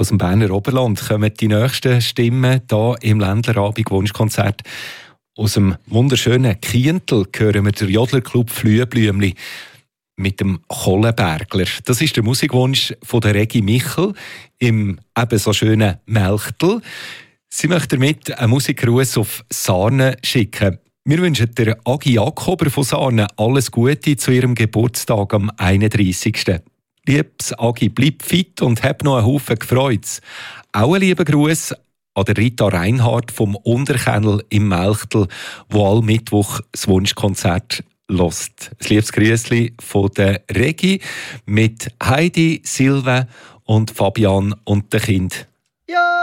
Aus dem Berner Oberland kommen die nächsten Stimmen hier im Ländlerabend-Wunschkonzert. Aus dem wunderschönen Kientel hören wir den Jodlerclub Flüeblümli mit dem Kohlenbergler. Das ist der Musikwunsch von der Regi Michel im ebenso schönen Melchtel. Sie möchte damit einen Musikgruß auf Sarne schicken. Wir wünschen der Agi Jakober von Sarne alles Gute zu ihrem Geburtstag am 31. Liebes Agi, bleib fit und hab noch einen Haufen Gefreut. Auch einen lieben Gruß an der Rita Reinhardt vom Unterkennel im Melchtel, wo all Mittwoch das Wunschkonzert hört. Ein liebes Grüßli von der Regi mit Heidi, Silve und Fabian und den Kind. Ja!